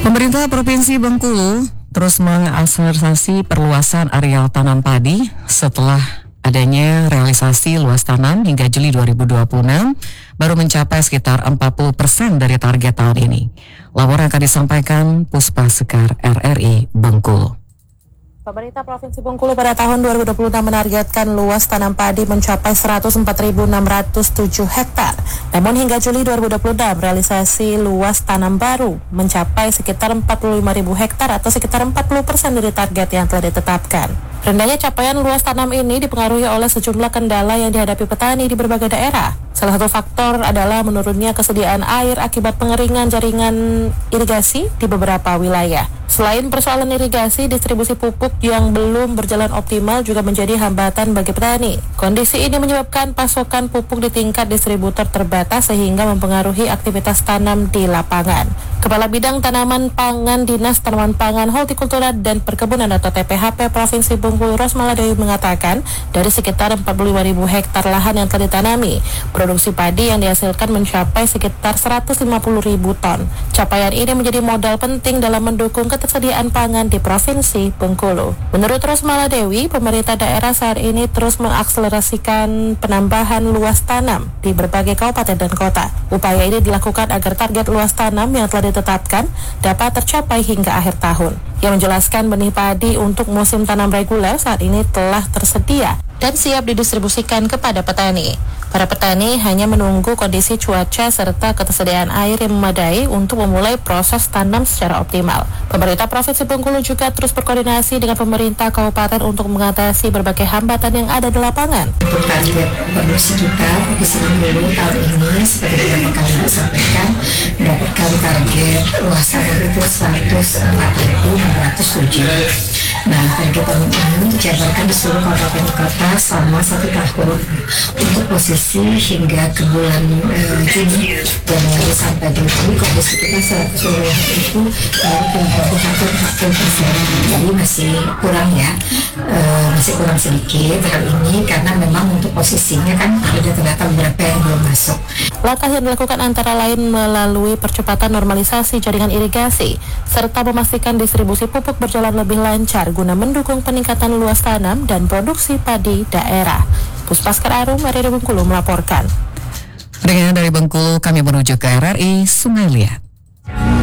Pemerintah Provinsi Bengkulu terus mengakselerasi perluasan areal tanam padi setelah adanya realisasi luas tanam hingga Juli 2026 baru mencapai sekitar 40% dari target tahun ini. Laporan akan disampaikan Puspa Sekar RRI Bengkulu. Pemerintah Provinsi Bengkulu pada tahun 2026 menargetkan luas tanam padi mencapai 104.607 hektar. Namun hingga Juli 2026 realisasi luas tanam baru mencapai sekitar 45.000 hektar atau sekitar 40% dari target yang telah ditetapkan. Rendahnya capaian luas tanam ini dipengaruhi oleh sejumlah kendala yang dihadapi petani di berbagai daerah. Salah satu faktor adalah menurunnya kesediaan air akibat pengeringan jaringan irigasi di beberapa wilayah. Selain persoalan irigasi, distribusi pupuk yang belum berjalan optimal juga menjadi hambatan bagi petani. Kondisi ini menyebabkan pasokan pupuk di tingkat distributor terbatas sehingga mempengaruhi aktivitas tanam di lapangan. Kepala Bidang Tanaman Pangan Dinas Tanaman Pangan, Hortikultura dan Perkebunan atau TPHP Provinsi Bengkulu Rosmala Dewi mengatakan dari sekitar 45.000 hektar lahan yang telah ditanami, produksi padi yang dihasilkan mencapai sekitar 150.000 ton. Capaian ini menjadi modal penting dalam mendukung ketersediaan pangan di Provinsi Bengkulu. Menurut Rosmala Dewi, pemerintah daerah saat ini terus mengakselerasikan penambahan luas tanam di berbagai kabupaten dan kota. Upaya ini dilakukan agar target luas tanam yang telah ditetapkan dapat tercapai hingga akhir tahun. Yang menjelaskan benih padi untuk musim tanam reguler saat ini telah tersedia dan siap didistribusikan kepada petani. Para petani hanya menunggu kondisi cuaca serta ketersediaan air yang memadai untuk memulai proses tanam secara optimal. Pemerintah Provinsi Bengkulu juga terus berkoordinasi dengan pemerintah kabupaten untuk mengatasi berbagai hambatan yang ada di lapangan. Untuk target produksi kita, Provinsi Bengkulu tahun ini seperti beberapa kali disampaikan, mendapatkan target luas tanam itu 104.607. Nah, target tahun ini dijabarkan di seluruh kabupaten kota selama 1 tahun. Untuk posisi hingga ke bulan Juni, Januari sampai Juli, kondisi kita 100 wilayah itu baru 40%. Jadi masih kurang ya, masih kurang sedikit hal ini karena memang untuk posisinya kan ada ternyata beberapa yang belum masuk. Langkah yang dilakukan antara lain melalui percepatan normalisasi jaringan irigasi serta memastikan distribusi pupuk berjalan lebih lancar guna mendukung peningkatan luas tanam dan produksi padi daerah. Puspa Sekar Arum, RRI Bengkulu melaporkan. Dengan dari Bengkulu, kami menuju ke RRI Sungai Liat.